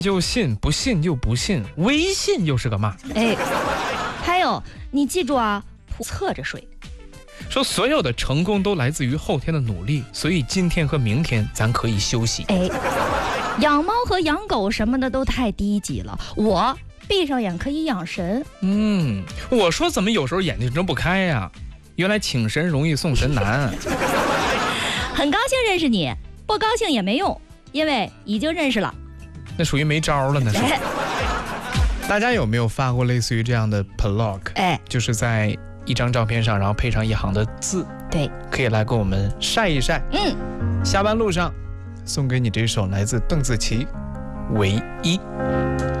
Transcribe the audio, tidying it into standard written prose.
就信，不信就不信，微信又是个嘛。 哎，还有你记住啊，侧着睡。 说所有的成功都来自于后天的努力，所以今天和明天咱可以休息。 哎，养猫和养狗什么的都太低级了，我闭上眼可以养神。 我说怎么有时候眼睛睁不开呀？原来请神容易送神难。 很高兴认识你，不高兴也没用，因为已经认识了。 那属于没招了，那是。大家有没有发过类似于这样的 blog？ 就是在一张照片上，然后配上一行的字， 对， 可以来给我们晒一晒。下班路上送给你这首来自邓紫棋《唯一》。